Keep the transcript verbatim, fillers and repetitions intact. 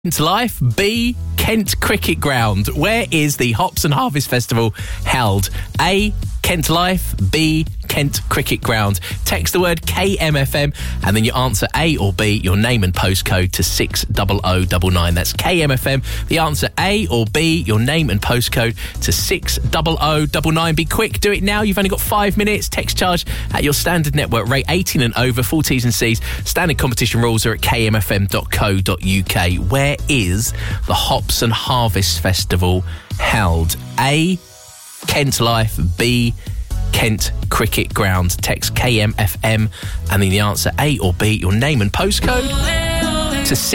Kent Life, B, Kent Cricket Ground. Where is the Hops and Harvest Festival held? A, Kent Life, B, Kent Cricket Ground. Text the word K M F M and then you answer A or B, your name and postcode to six double oh nine nine. That's K M F M. The answer A or B, your name and postcode to six double oh nine nine. Be quick, do it now. You've only got five minutes. Text charge at your standard network rate, eighteen and over, full T's and C's. Standard competition rules are at k m f m dot co dot u k. Where is the Hops and Harvest Festival held? A, Kent Life, B, Kent Cricket Ground. Text K M F M and then the answer A or B, your name and postcode to